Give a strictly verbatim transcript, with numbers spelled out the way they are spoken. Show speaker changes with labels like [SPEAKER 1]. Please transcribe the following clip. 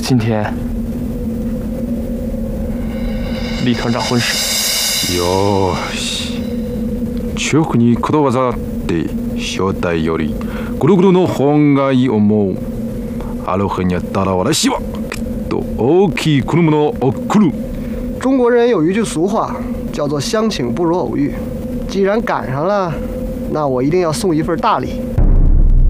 [SPEAKER 1] 今天李团长婚事。
[SPEAKER 2] よし。中国にことわざって正体よりぐるぐるの本がいい思う。ある日にやったら私はきっと大きい車を送る。
[SPEAKER 3] 中国人有一句俗话，叫做相请不如偶遇。既然赶上了，那我一定要送一份大礼。